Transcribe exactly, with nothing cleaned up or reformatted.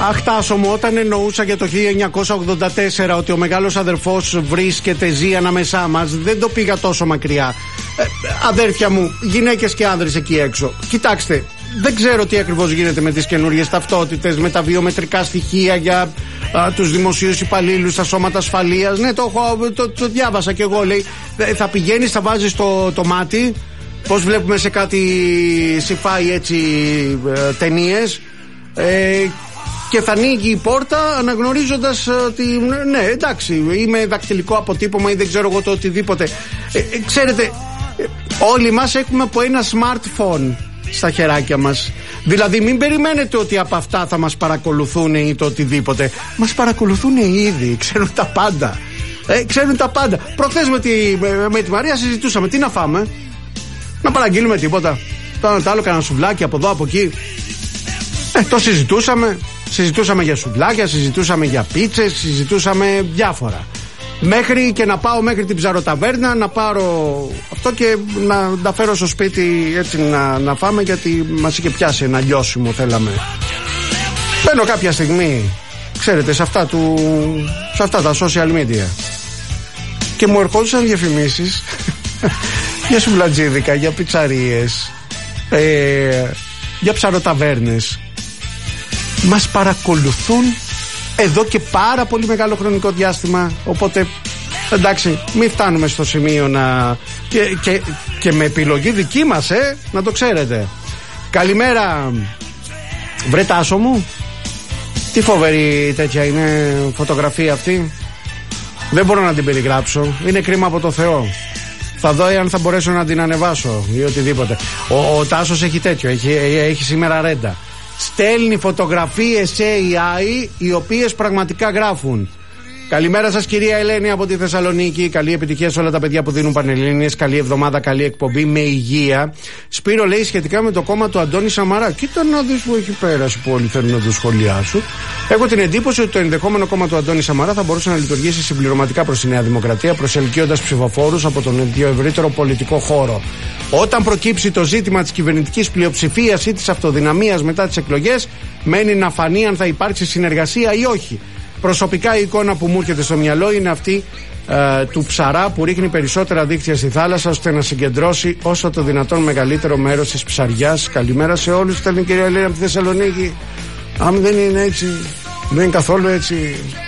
Αχ, Τάσο μου, όταν εννοούσα για το χίλια εννιακόσια ογδόντα τέσσερα ότι ο μεγάλος αδερφός βρίσκεται, ζει ανάμεσά μας, δεν το πήγα τόσο μακριά. Ε, αδέρφια μου, γυναίκες και άνδρες εκεί έξω, κοιτάξτε, δεν ξέρω τι ακριβώς γίνεται με τις καινούριες ταυτότητες, με τα βιομετρικά στοιχεία για α, τους δημοσίους υπαλλήλους στα σώματα ασφαλείας. Ναι, το, το, το, το διάβασα κι εγώ. Λέει, θα πηγαίνεις, θα βάζεις το, το μάτι, πώς βλέπουμε σε κάτι sci-fi έτσι ε, ταινίες, ε, και θα ανοίγει η πόρτα αναγνωρίζοντας ότι ναι, εντάξει, είμαι δακτυλικό αποτύπωμα ή δεν ξέρω εγώ το οτιδήποτε. Ε, ε, ξέρετε, ε, όλοι μας έχουμε από ένα smartphone στα χεράκια μας. Δηλαδή μην περιμένετε ότι από αυτά θα μας παρακολουθούν ή το οτιδήποτε. Μας παρακολουθούν ήδη, ξέρουν τα πάντα. Ε, ξέρουν τα πάντα. Προχθές με τη, με, με τη Μαρία συζητούσαμε τι να φάμε. Να παραγγείλουμε τίποτα. Το ένα το άλλο, κανένα σουβλάκι από εδώ από εκεί. Ε, το συζητούσαμε. Συζητούσαμε για σουβλάκια, συζητούσαμε για πίτσες, συζητούσαμε διάφορα. Μέχρι και να πάω μέχρι την ψαροταβέρνα, να πάρω αυτό και να τα φέρω στο σπίτι έτσι να, να φάμε, γιατί μας είχε πιάσει ένα λιώσιμο, θέλαμε. Μπαίνω κάποια στιγμή, ξέρετε, σε αυτά, του, σε αυτά τα social media και μου ερχόντουσαν διαφημίσεις για σουβλατζίδικα, για πιτσαρίες, ε, για ψαροταβέρνες. Μας παρακολουθούν εδώ και πάρα πολύ μεγάλο χρονικό διάστημα. Οπότε εντάξει, μην φτάνουμε στο σημείο να και, και, και με επιλογή δική μας, ε, να το ξέρετε. Καλημέρα, βρε Τάσο μου. Τι φοβερή τέτοια είναι φωτογραφία αυτή. Δεν μπορώ να την περιγράψω. Είναι κρίμα από το Θεό. Θα δω αν θα μπορέσω να την ανεβάσω ή οτιδήποτε. Ο, ο Τάσος έχει τέτοιο, έχει, έχει σήμερα ρέντα. Στέλνει φωτογραφίες σε έι άι οι οποίες πραγματικά γράφουν. Καλημέρα σας κυρία Ελένη από τη Θεσσαλονίκη. Καλή επιτυχία σε όλα τα παιδιά που δίνουν πανελλήνιες. Καλή εβδομάδα, καλή εκπομπή με υγεία. Σπύρο λέει σχετικά με το κόμμα του Αντώνη Σαμαρά. Κοίτα να δεις που έχει πέρασει, που όλοι θέλουν να το σχολιάσουν. Έχω την εντύπωση ότι το ενδεχόμενο κόμμα του Αντώνη Σαμαρά θα μπορούσε να λειτουργήσει συμπληρωματικά προς τη Νέα Δημοκρατία, προσελκύοντας ψηφοφόρους από τον ευρύτερο πολιτικό χώρο. Όταν προκύψει το ζήτημα της κυβερνητικής πλειοψηφίας ή της αυτοδυναμίας μετά τις εκλογές, μένει να φανεί αν θα υπάρξει συνεργασία ή όχι. Προσωπικά η εικόνα που μου έρχεται στο μυαλό είναι αυτή ε, του ψαρά που ρίχνει περισσότερα δίχτυα στη θάλασσα ώστε να συγκεντρώσει όσο το δυνατόν μεγαλύτερο μέρος της ψαριάς. Καλημέρα σε όλους, στέλνει η κυρία Ελένη από τη Θεσσαλονίκη. Αν δεν είναι έτσι, δεν είναι καθόλου έτσι.